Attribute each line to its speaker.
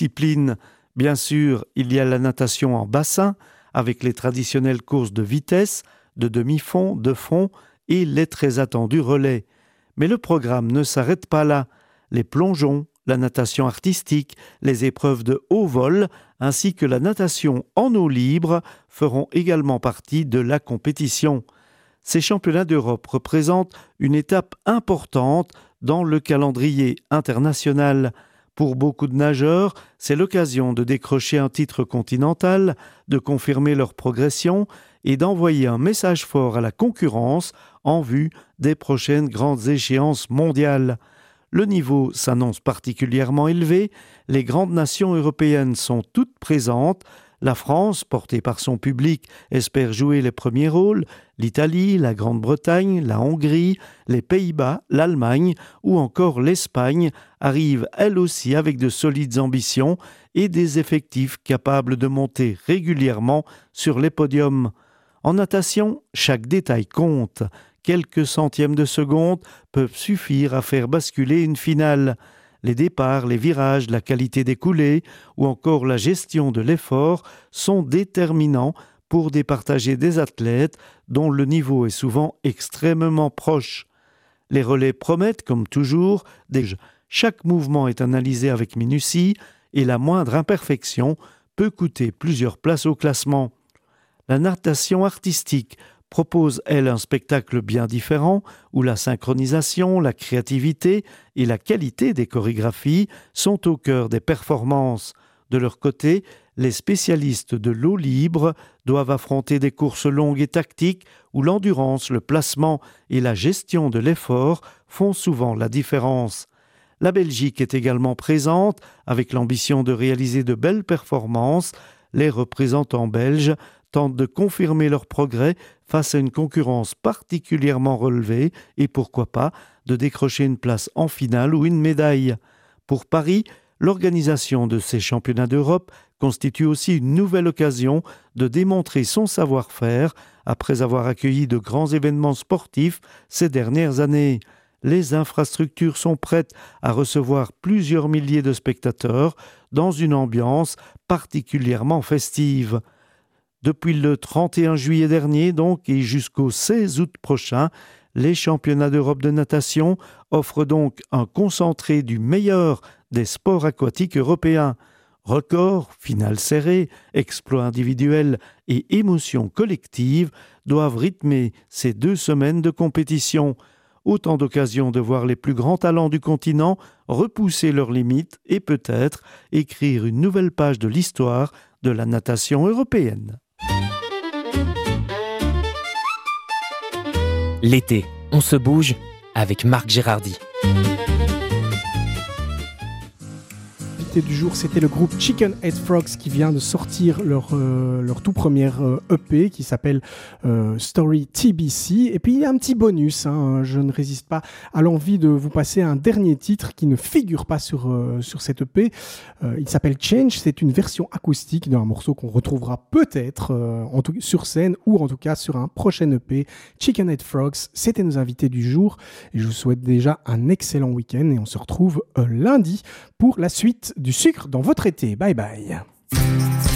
Speaker 1: disciplines. Bien sûr, il y a la natation en bassin, avec les traditionnelles courses de vitesse, de demi-fond, de fond et les très attendus relais. Mais le programme ne s'arrête pas là. Les plongeons, la natation artistique, les épreuves de haut vol, ainsi que la natation en eau libre feront également partie de la compétition. Ces championnats d'Europe représentent une étape importante dans le calendrier international. Pour beaucoup de nageurs, c'est l'occasion de décrocher un titre continental, de confirmer leur progression et d'envoyer un message fort à la concurrence en vue des prochaines grandes échéances mondiales. Le niveau s'annonce particulièrement élevé, les grandes nations européennes sont toutes présentes, la France, portée par son public, espère jouer les premiers rôles, l'Italie, la Grande-Bretagne, la Hongrie, les Pays-Bas, l'Allemagne ou encore l'Espagne arrivent elles aussi avec de solides ambitions et des effectifs capables de monter régulièrement sur les podiums. En natation, chaque détail compte. Quelques centièmes de seconde peuvent suffire à faire basculer une finale. Les départs, les virages, la qualité des coulées ou encore la gestion de l'effort sont déterminants pour départager des athlètes dont le niveau est souvent extrêmement proche. Les relais promettent, comme toujours, chaque mouvement est analysé avec minutie et la moindre imperfection peut coûter plusieurs places au classement. La natation artistique propose, elle, un spectacle bien différent où la synchronisation, la créativité et la qualité des chorégraphies sont au cœur des performances. De leur côté, les spécialistes de l'eau libre doivent affronter des courses longues et tactiques où l'endurance, le placement et la gestion de l'effort font souvent la différence. La Belgique est également présente avec l'ambition de réaliser de belles performances. Les représentants belges tentent de confirmer leur progrès face à une concurrence particulièrement relevée et pourquoi pas de décrocher une place en finale ou une médaille. Pour Paris, l'organisation de ces championnats d'Europe constitue aussi une nouvelle occasion de démontrer son savoir-faire après avoir accueilli de grands événements sportifs ces dernières années. Les infrastructures sont prêtes à recevoir plusieurs milliers de spectateurs dans une ambiance particulièrement festive. Depuis le 31 juillet dernier donc et jusqu'au 16 août prochain, les championnats d'Europe de natation offrent donc un concentré du meilleur des sports aquatiques européens. Records, finales serrées, exploits individuels et émotions collectives doivent rythmer ces 2 semaines de compétition. Autant d'occasions de voir les plus grands talents du continent repousser leurs limites et peut-être écrire une nouvelle page de l'histoire de la natation européenne.
Speaker 2: L'été, on se bouge avec Marc Gérardy.
Speaker 3: L'invité du jour, c'était le groupe Chicken Head Frogs qui vient de sortir leur tout première EP qui s'appelle Story TBC. Et puis il y a un petit bonus, je ne résiste pas à l'envie de vous passer un dernier titre qui ne figure pas sur cette EP. Il s'appelle Change, c'est une version acoustique d'un morceau qu'on retrouvera peut-être sur scène ou en tout cas sur un prochain EP. Chicken Head Frogs, c'était nos invités du jour et je vous souhaite déjà un excellent week-end et on se retrouve lundi pour la suite du sucre dans votre été. Bye bye.